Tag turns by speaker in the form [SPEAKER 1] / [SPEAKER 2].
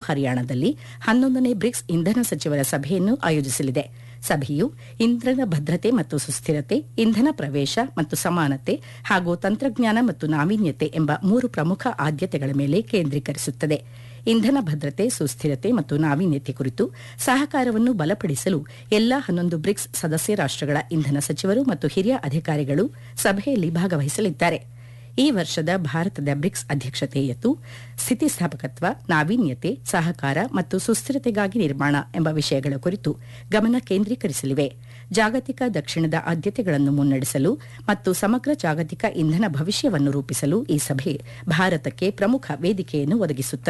[SPEAKER 1] ಹರಿಯಾಣದಲ್ಲಿ 11ನೇ ಬ್ರಿಕ್ಸ್ ಇಂಧನ ಸಚಿವರ ಸಭೆಯನ್ನು ಆಯೋಜಿಸಲಿದೆ. ಸಭೆಯು ಇಂಧನ ಭದ್ರತೆ ಮತ್ತು ಸುಸ್ಥಿರತೆ, ಇಂಧನ ಪ್ರವೇಶ ಮತ್ತು ಸಮಾನತೆ ಹಾಗೂ ತಂತ್ರಜ್ಞಾನ ಮತ್ತು ನಾವೀನ್ಯತೆ ಎಂಬ 3 ಪ್ರಮುಖ ಆದ್ಯತೆಗಳ ಮೇಲೆ ಕೇಂದ್ರೀಕರಿಸುತ್ತದೆ. ಇಂಧನ ಭದ್ರತೆ, ಸುಸ್ಥಿರತೆ ಮತ್ತು ನಾವೀನ್ಯತೆ ಕುರಿತು ಸಹಕಾರವನ್ನು ಬಲಪಡಿಸಲು ಎಲ್ಲಾ 11 ಬ್ರಿಕ್ಸ್ ಸದಸ್ಯ ರಾಷ್ಟಗಳ ಇಂಧನ ಸಚಿವರು ಮತ್ತು ಹಿರಿಯ ಅಧಿಕಾರಿಗಳು ಸಭೆಯಲ್ಲಿ ಭಾಗವಹಿಸಲಿದ್ದಾರೆ. ಈ ವರ್ಷದ ಭಾರತದ ಬ್ರಿಕ್ಸ್ ಅಧ್ಯಕ್ಷತೆಯು ಸ್ಥಿತಿಸ್ಥಾಪಕತ್ವ, ನಾವೀನ್ಯತೆ, ಸಹಕಾರ ಮತ್ತು ಸುಸ್ಥಿರತೆಗಾಗಿ ನಿರ್ಮಾಣ ಎಂಬ ವಿಷಯಗಳ ಕುರಿತು ಗಮನ ಕೇಂದ್ರೀಕರಿಸಲಿವೆ. ಜಾಗತಿಕ ದಕ್ಷಿಣದ ಆದ್ಯತೆಗಳನ್ನು ಮುನ್ನಡೆಸಲು ಮತ್ತು ಸಮಗ್ರ ಜಾಗತಿಕ ಇಂಧನ ಭವಿಷ್ಯವನ್ನು ರೂಪಿಸಲು ಈ ಸಭೆ ಭಾರತಕ್ಕೆ ಪ್ರಮುಖ ವೇದಿಕೆಯನ್ನು ಒದಗಿಸುತ್ತದೆ.